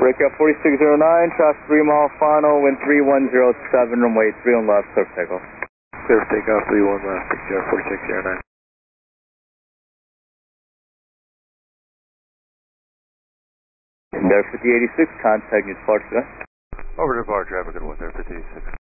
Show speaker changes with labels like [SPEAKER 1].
[SPEAKER 1] Breakout 4609, traffic 3 mile final, wind 3107, runway 31 left, clear for takeoff.
[SPEAKER 2] Clear for takeoff, 31 left, Breakout 4609.
[SPEAKER 1] Air 5086, contact new departure.
[SPEAKER 2] Over to departure, have a good one there, 5086.